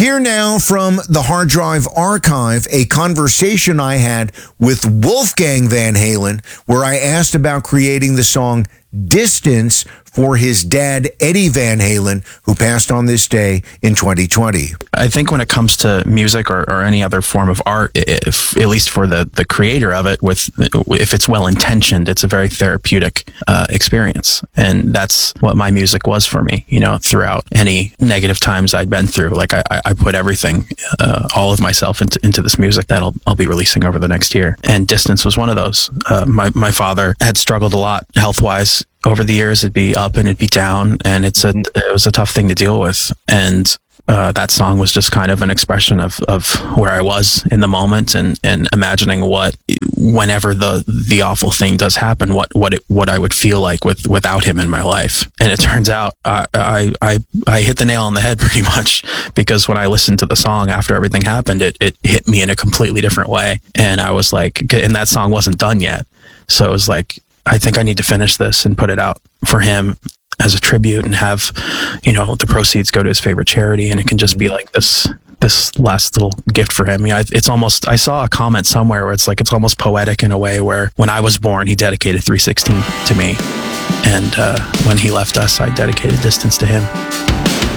Here now from the Hard Drive Archive, a conversation I had with Wolfgang Van Halen, where I asked about creating the song Distance for his dad, Eddie Van Halen, who passed on this day in 2020. I think when it comes to music or any other form of art, if, at least for the creator of it, if it's well-intentioned, it's a very therapeutic experience. And that's what my music was for me, throughout any negative times I'd been through. Like I put everything, all of myself into this music that I'll be releasing over the next year. And Distance was one of those. My father had struggled a lot health-wise over the years. It'd be up and it'd be down, and it was a tough thing to deal with. And that song was just kind of an expression of where I was in the moment, and imagining whenever the awful thing does happen, what I would feel like without him in my life. And it turns out I hit the nail on the head pretty much, because when I listened to the song after everything happened, it hit me in a completely different way. And I was like, and that song wasn't done yet, so it was like, I think I need to finish this and put it out for him as a tribute, and have, the proceeds go to his favorite charity, and it can just be like this last little gift for him. It's almost, I saw a comment somewhere where it's like, it's almost poetic in a way, where when I was born, he dedicated 316 to me, and when he left us, I dedicated Distance to him.